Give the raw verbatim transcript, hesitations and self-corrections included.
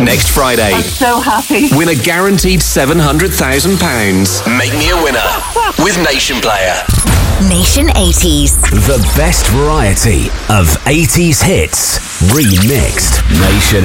Next Friday, I'm so happy. win a guaranteed seven hundred thousand pounds. Make me a winner with Nation Player. Nation eighties. The best variety of eighties hits remixed. Nation